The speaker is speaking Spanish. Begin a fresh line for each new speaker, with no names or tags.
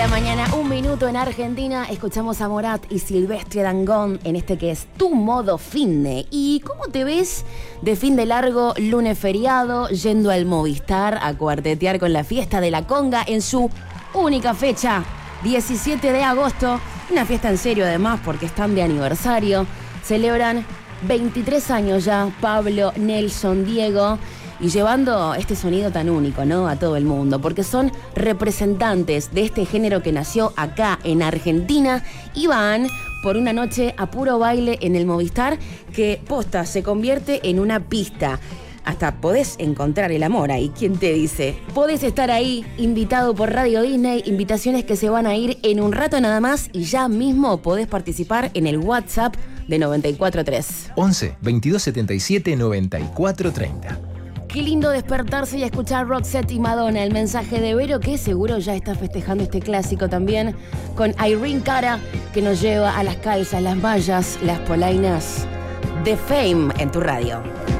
la mañana, 1 minuto en Argentina. Escuchamos a Morat y Silvestre Dangond en este que es Tu Modo Finde. ¿Y cómo te ves de fin de largo, lunes feriado, yendo al Movistar a cuartetear con la fiesta de la conga en su única fecha, 17 de agosto? Una fiesta en serio además porque están de aniversario. Celebran 23 años ya Pablo, Nelson, Diego, y llevando este sonido tan único, ¿no?, a todo el mundo, porque son representantes de este género que nació acá en Argentina y van por una noche a puro baile en el Movistar que, posta, se convierte en una pista. Hasta podés encontrar el amor ahí, ¿quién te dice? Podés estar ahí, invitado por Radio Disney, invitaciones que se van a ir en un rato nada más y ya mismo podés participar en el WhatsApp de 94.3.
11 22 77 94 30.
Qué lindo despertarse y escuchar Roxette y Madonna. El mensaje de Vero, que seguro ya está festejando este clásico también, con Irene Cara, que nos lleva a las calzas, las mallas, las polainas de Fame en tu radio.